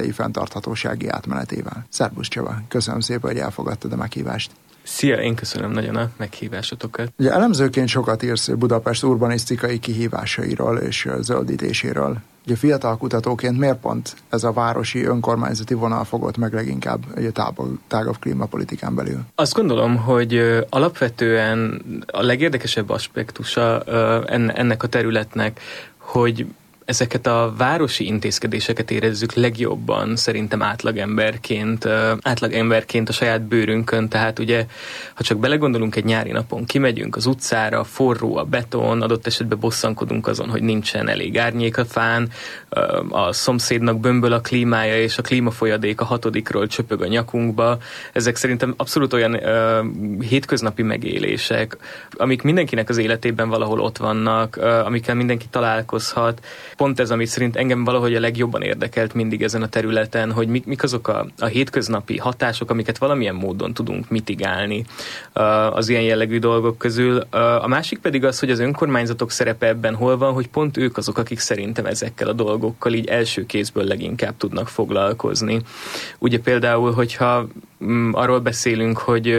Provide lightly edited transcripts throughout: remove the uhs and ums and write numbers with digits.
európai fenntarthatósági átmenetével. Szerbusz Csaba, köszönöm szépen, hogy elfogadtad a meghívást. Szia, én köszönöm nagyon a meghívásotokat. Ugye elemzőként sokat írsz Budapest urbanisztikai kihívásairól és zöldítéséről. Ugye fiatal kutatóként miért pont ez a városi önkormányzati vonal fogott meg leginkább egy tágabb klímapolitikán belül? Azt gondolom, hogy alapvetően a legérdekesebb aspektusa ennek a területnek, hogy ezeket a városi intézkedéseket érezzük legjobban szerintem átlagemberként a saját bőrünkön. Tehát ugye, ha csak belegondolunk, egy nyári napon kimegyünk az utcára, forró a beton, adott esetben bosszankodunk azon, hogy nincsen elég árnyék a fán, a szomszédnak bömböl a klímája, és a klímafolyadék a 6-ról csöpög a nyakunkba. Ezek szerintem abszolút olyan hétköznapi megélések, amik mindenkinek az életében valahol ott vannak, amikkel mindenki találkozhat. Pont ez, amit szerint engem valahogy a legjobban érdekelt mindig ezen a területen, hogy mik azok a hétköznapi hatások, amiket valamilyen módon tudunk mitigálni az ilyen jellegű dolgok közül. A másik pedig az, hogy az önkormányzatok szerepe ebben hol van, hogy pont ők azok, akik szerintem ezekkel a dolgokkal így első kézből leginkább tudnak foglalkozni. Ugye például, hogyha arról beszélünk, hogy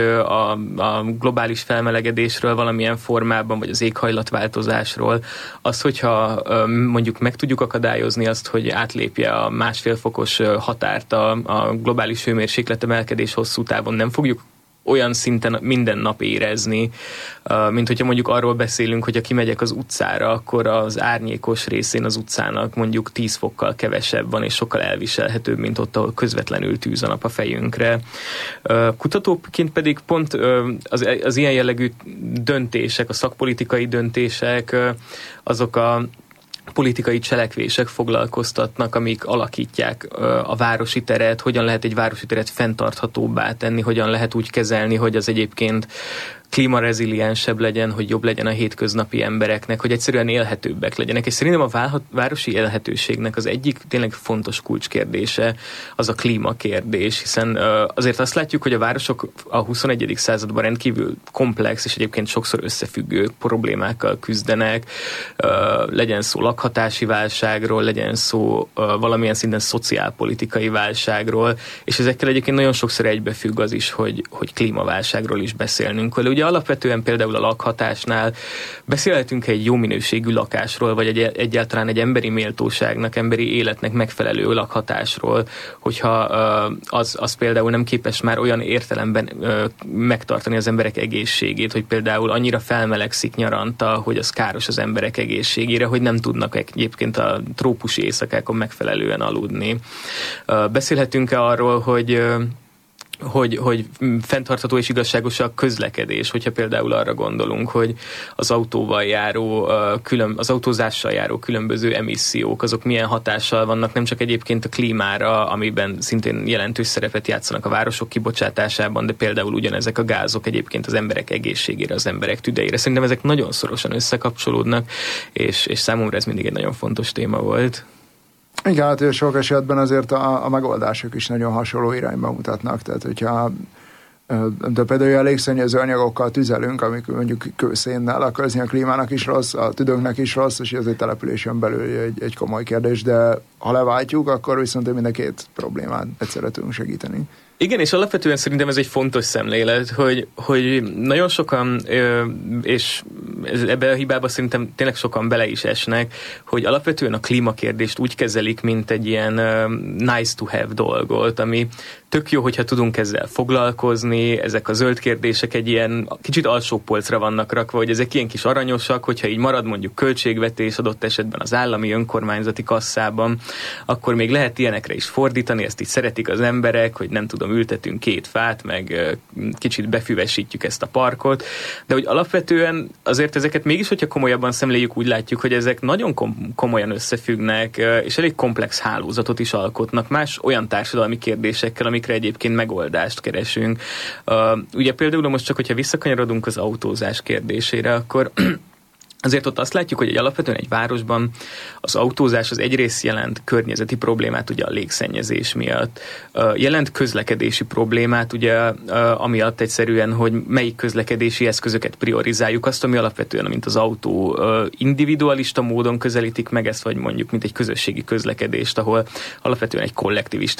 a globális felmelegedésről valamilyen formában, vagy az éghajlatváltozásról, az, hogyha mondjuk meg tudjuk akadályozni azt, hogy átlépje a 1,5 fokos határt a globális hőmérséklet emelkedés hosszú távon, nem fogjuk olyan szinten minden nap érezni, mint hogyha mondjuk arról beszélünk, hogy ha kimegyek az utcára, akkor az árnyékos részén az utcának mondjuk 10 fokkal kevesebb van, és sokkal elviselhetőbb, mint ott, ahol közvetlenül tűz a nap a fejünkre. Kutatóként pedig pont az ilyen jellegű döntések, a szakpolitikai döntések, azok a politikai cselekvések foglalkoztatnak, amik alakítják a városi teret, hogyan lehet egy városi teret fenntarthatóbbá tenni, hogyan lehet úgy kezelni, hogy az egyébként klímareziliensebb legyen, hogy jobb legyen a hétköznapi embereknek, hogy egyszerűen élhetőbbek legyenek. És szerintem a városi élhetőségnek az egyik tényleg fontos kulcskérdése az a klímakérdés, hiszen azért azt látjuk, hogy a városok a 21. században rendkívül komplex és egyébként sokszor összefüggő problémákkal küzdenek, legyen szó lakhatási válságról, legyen szó valamilyen szinten szociálpolitikai válságról, és ezekkel egyébként nagyon sokszor egybefügg az is, hogy klímaválságról is beszélnünk. Ugye alapvetően például a lakhatásnál beszélhetünk egy jó minőségű lakásról, vagy egyáltalán egy emberi méltóságnak, emberi életnek megfelelő lakhatásról, hogyha az például nem képes már olyan értelemben megtartani az emberek egészségét, hogy például annyira felmelegszik nyaranta, hogy az káros az emberek egészségére, hogy nem tudnak egyébként a trópusi éjszakákon megfelelően aludni. Beszélhetünk-e arról, hogy fenntartható és igazságos a közlekedés, hogyha például arra gondolunk, hogy az autózással járó különböző emissziók, azok milyen hatással vannak nem csak egyébként a klímára, amiben szintén jelentős szerepet játszanak a városok kibocsátásában, de például ugyanezek a gázok egyébként az emberek egészségére, az emberek tüdeire. Szerintem ezek nagyon szorosan összekapcsolódnak, és számomra ez mindig egy nagyon fontos téma volt. Igen, hát sok esetben azért a megoldások is nagyon hasonló irányba mutatnak, tehát hogyha de például elég szennyező anyagokkal tüzelünk, amikor mondjuk kőszénnel, akkor ez a klímának is rossz, a tüdőnknek is rossz, és ez egy településen belül egy komoly kérdés, de ha leváltjuk, akkor viszont mind a két problémát egyszerre tudunk segíteni. Igen, és alapvetően szerintem ez egy fontos szemlélet, hogy nagyon sokan, és ebbe a hibába szerintem tényleg sokan bele is esnek, hogy alapvetően a klímakérdést úgy kezelik, mint egy ilyen nice to have dolgot, ami tök jó, hogyha tudunk ezzel foglalkozni, ezek a zöld kérdések egy ilyen kicsit alsó polcra vannak rakva, hogy ezek ilyen kis aranyosak, hogyha így marad mondjuk költségvetés adott esetben az állami önkormányzati kasszában, akkor még lehet ilyenekre is fordítani, ezt így szeretik az emberek, hogy nem tudom, ültetünk 2 fát, meg kicsit befüvesítjük ezt a parkot, de hogy alapvetően azért ezeket mégis, hogyha komolyabban szemléljük, úgy látjuk, hogy ezek nagyon komolyan összefüggnek, és elég komplex hálózatot is alkotnak más olyan társadalmi kérdésekkel, amikre egyébként megoldást keresünk. Ugye például most csak, hogyha visszakanyarodunk az autózás kérdésére, akkor azért ott azt látjuk, hogy alapvetően egy városban az autózás az egyrészt jelent környezeti problémát, ugye a légszennyezés miatt, jelent közlekedési problémát, ugye amiatt egyszerűen, hogy melyik közlekedési eszközöket priorizáljuk, azt, ami alapvetően, mint az autó individualista módon közelítik meg ezt, vagy mondjuk, mint egy közösségi közlekedést, ahol alapvetően egy kollektivista